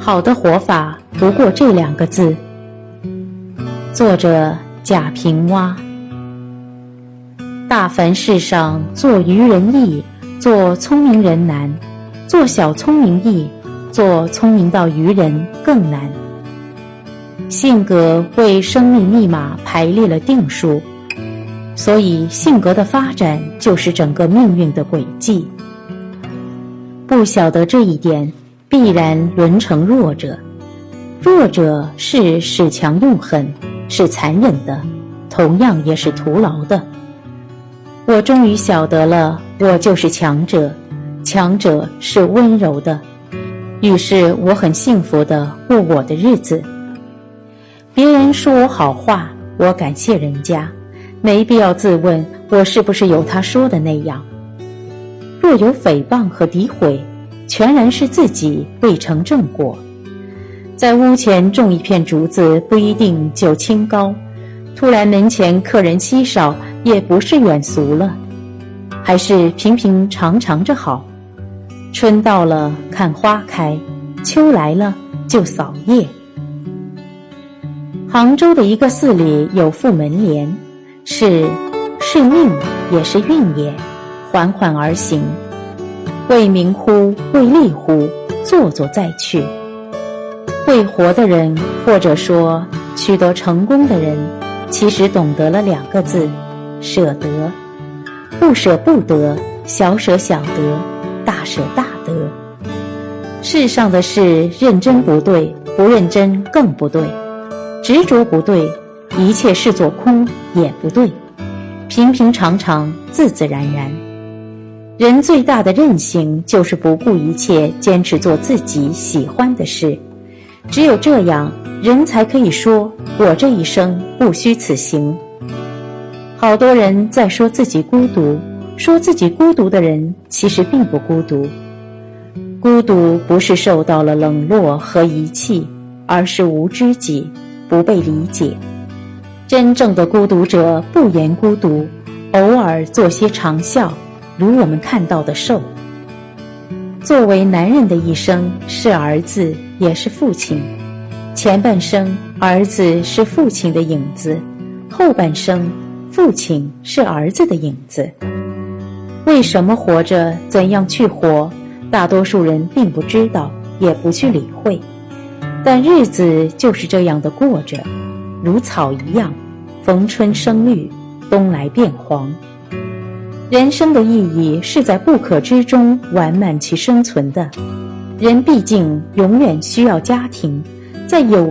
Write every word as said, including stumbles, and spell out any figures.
好的活法不过这两个字。作者贾平凹。大凡事上，做愚人易，做聪明人难；做小聪明易，做聪明到愚人更难。性格为生命密码排列了定数，所以性格的发展就是整个命运的轨迹。不晓得这一点，必然沦成弱者。弱者是使强用狠，是残忍的，同样也是徒劳的。我终于晓得了，我就是强者，强者是温柔的，于是我很幸福地过我的日子。别人说我好话，我感谢人家，没必要自问我是不是有他说的那样。若有诽谤和诋毁，全然是自己未成正果。在屋前种一片竹子，不一定就清高，突然门前客人稀少，也不是远俗了，还是平平常常着好。春到了看花开，秋来了就扫叶。杭州的一个寺里有副门帘，是是命也是运也，缓缓而行，为名乎为利乎，做做再去。会活的人，或者说取得成功的人，其实懂得了两个字：舍得。不舍不得，小舍小得，大舍大得。世上的事，认真不对，不认真更不对，执着不对，一切视作空也不对，平平常常，自自然然。人最大的任性，就是不顾一切，坚持做自己喜欢的事。只有这样，人才可以说我这一生不虚此行。好多人在说自己孤独，说自己孤独的人其实并不孤独。孤独不是受到了冷落和遗弃，而是无知己，不被理解。真正的孤独者不言孤独，偶尔做些长啸，如我们看到的兽。作为男人的一生，是儿子也是父亲。前半生，儿子是父亲的影子，后半生，父亲是儿子的影子。为什么活着，怎样去活，大多数人并不知道，也不去理会。但日子就是这样的过着，如草一样，逢春生绿，冬来变黄。人生的意义是在不可知中完满其生存的。人毕竟永远需要家庭，在有